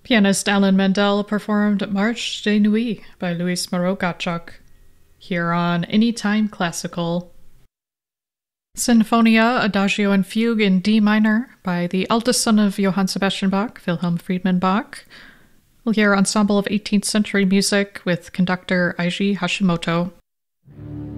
Pianist Alan Mendel performed Marche de Nuit by Luis Moreau-Gottschalk, here on Anytime Classical. Sinfonia, Adagio and Fugue in D minor by the eldest son of Johann Sebastian Bach, Wilhelm Friedman Bach. We'll hear Ensemble of 18th Century Music with conductor Eiji Hashimoto.